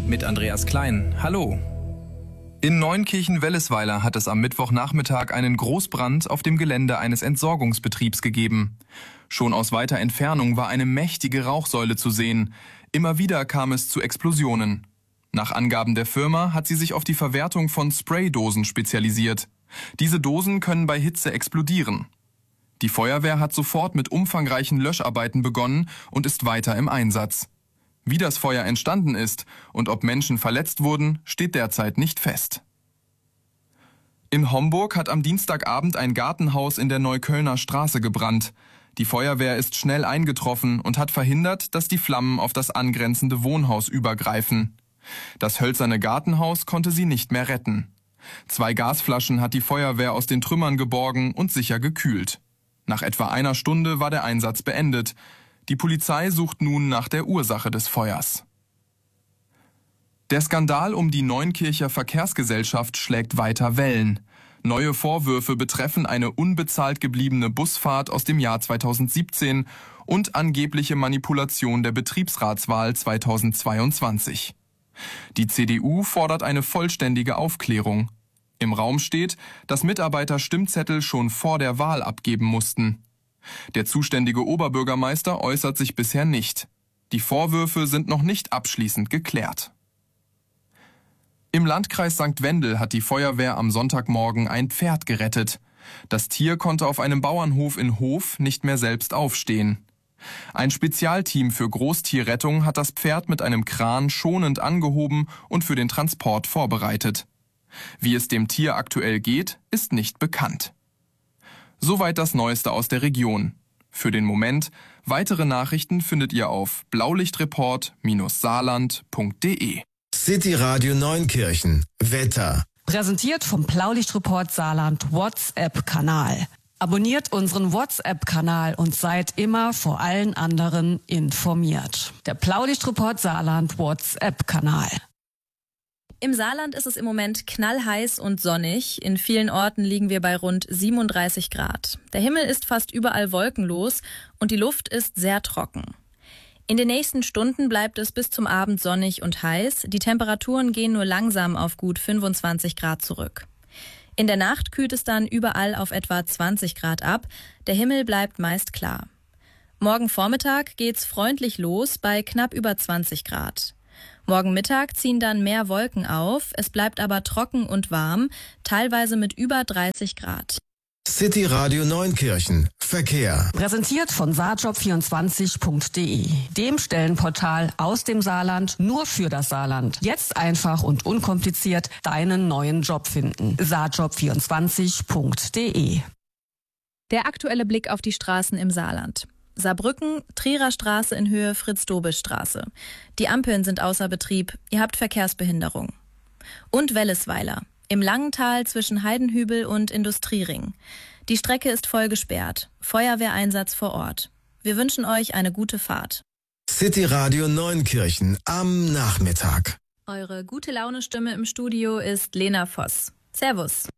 mit Andreas Klein. Hallo. In Neunkirchen-Wellesweiler hat es am Mittwochnachmittag einen Großbrand auf dem Gelände eines Entsorgungsbetriebs gegeben. Schon aus weiter Entfernung war eine mächtige Rauchsäule zu sehen. Immer wieder kam es zu Explosionen. Nach Angaben der Firma hat sie sich auf die Verwertung von Spraydosen spezialisiert. Diese Dosen können bei Hitze explodieren. Die Feuerwehr hat sofort mit umfangreichen Löscharbeiten begonnen und ist weiter im Einsatz. Wie das Feuer entstanden ist und ob Menschen verletzt wurden, steht derzeit nicht fest. In Homburg hat am Dienstagabend ein Gartenhaus in der Neuköllner Straße gebrannt. Die Feuerwehr ist schnell eingetroffen und hat verhindert, dass die Flammen auf das angrenzende Wohnhaus übergreifen. Das hölzerne Gartenhaus konnte sie nicht mehr retten. 2 Gasflaschen hat die Feuerwehr aus den Trümmern geborgen und sicher gekühlt. Nach etwa einer Stunde war der Einsatz beendet. Die Polizei sucht nun nach der Ursache des Feuers. Der Skandal um die Neunkircher Verkehrsgesellschaft schlägt weiter Wellen. Neue Vorwürfe betreffen eine unbezahlt gebliebene Busfahrt aus dem Jahr 2017 und angebliche Manipulation der Betriebsratswahl 2022. Die CDU fordert eine vollständige Aufklärung. Im Raum steht, dass Mitarbeiter Stimmzettel schon vor der Wahl abgeben mussten. Der zuständige Oberbürgermeister äußert sich bisher nicht. Die Vorwürfe sind noch nicht abschließend geklärt. Im Landkreis St. Wendel hat die Feuerwehr am Sonntagmorgen ein Pferd gerettet. Das Tier konnte auf einem Bauernhof in Hof nicht mehr selbst aufstehen. Ein Spezialteam für Großtierrettung hat das Pferd mit einem Kran schonend angehoben und für den Transport vorbereitet. Wie es dem Tier aktuell geht, ist nicht bekannt. Soweit das Neueste aus der Region. Für den Moment, weitere Nachrichten findet ihr auf blaulichtreport-saarland.de. City Radio Neunkirchen. Wetter. Präsentiert vom Blaulichtreport Saarland WhatsApp-Kanal. Abonniert unseren WhatsApp-Kanal und seid immer vor allen anderen informiert. Der Blaulichtreport Saarland WhatsApp-Kanal. Im Saarland ist es im Moment knallheiß und sonnig. In vielen Orten liegen wir bei rund 37 Grad. Der Himmel ist fast überall wolkenlos und die Luft ist sehr trocken. In den nächsten Stunden bleibt es bis zum Abend sonnig und heiß. Die Temperaturen gehen nur langsam auf gut 25 Grad zurück. In der Nacht kühlt es dann überall auf etwa 20 Grad ab. Der Himmel bleibt meist klar. Morgen Vormittag geht's freundlich los bei knapp über 20 Grad. Morgen Mittag ziehen dann mehr Wolken auf, es bleibt aber trocken und warm, teilweise mit über 30 Grad. City Radio Neunkirchen. Verkehr. Präsentiert von saarjob24.de, dem Stellenportal aus dem Saarland nur für das Saarland. Jetzt einfach und unkompliziert deinen neuen Job finden. saarjob24.de. Der aktuelle Blick auf die Straßen im Saarland. Saarbrücken, Trierer Straße in Höhe Fritz-Dobel-Straße. Die Ampeln sind außer Betrieb, ihr habt Verkehrsbehinderung. Und Wellesweiler, im Langental zwischen Heidenhübel und Industriering. Die Strecke ist voll gesperrt, Feuerwehreinsatz vor Ort. Wir wünschen euch eine gute Fahrt. City Radio Neunkirchen am Nachmittag. Eure gute Laune-Stimme im Studio ist Lena Voss. Servus.